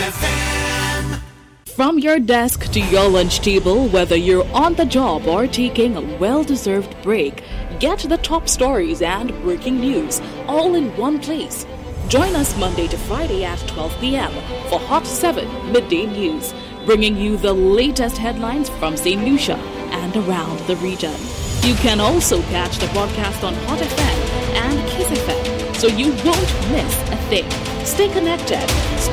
FM. From your desk to your lunch table, whether you're on the job or taking a well-deserved break, get the top stories and breaking news all in one place. Join us Monday to Friday at 12 p.m. for Hot 7 Midday News, bringing you the latest headlines from St. Lucia and around the region. You can also catch the broadcast on Hot FM and Kiss FM, so you won't miss a thing. Stay connected.